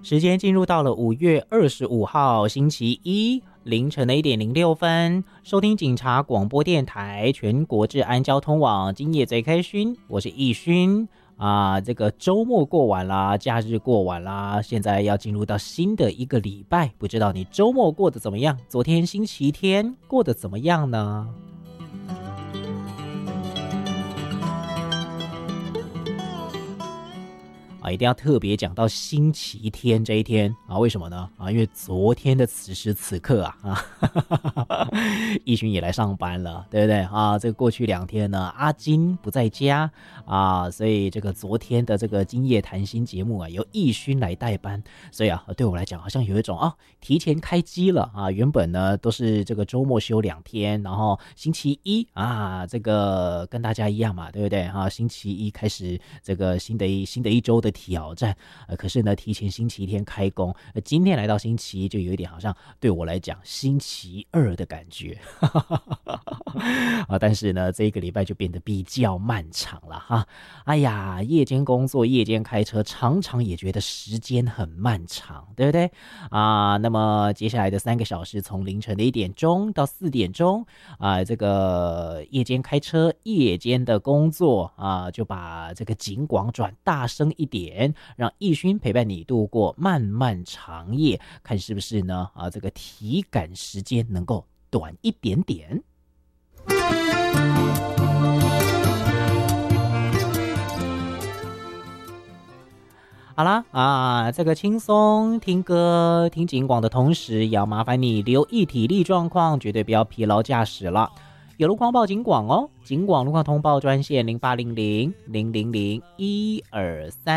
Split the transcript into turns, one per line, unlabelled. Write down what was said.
时间进入到了5月25号星期一凌晨的1:06，收听警察广播电台全国治安交通网，今夜最开心，我是易勋啊。这个周末过完啦，假日过完啦，现在要进入到新的一个礼拜，不知道你周末过得怎么样？昨天星期天过得怎么样呢？一定要特别讲到星期天这一天啊？为什么呢？因为昨天的此时此刻易勋也来上班了，对不对啊？这个过去2天呢，阿金不在家啊，所以这个昨天的这个今夜谈心节目由易勋来代班，所以对我来讲好像有一种提前开机了啊。原本呢都是这个周末休2天，然后星期一这个跟大家一样嘛，对不对啊？星期一开始这个新的一周的挑战，可是呢提前星期天开工，今天来到星期一就有一点好像对我来讲星期二的感觉但是呢这一个礼拜就变得比较漫长了哈。哎呀，夜间工作夜间开车常常也觉得时间很漫长，对不对那么接下来的3个小时，从凌晨的1点钟到4点钟这个夜间开车夜间的工作就把这个警广转大声一点，让易勋陪伴你度过漫漫长夜，看是不是呢这个体感时间能够短一点点。好啦这个轻松听歌听警广的同时，也要麻烦你留意体力状况，绝对不要疲劳驾驶了。有路况报警广警广路况通报专线0800-000-123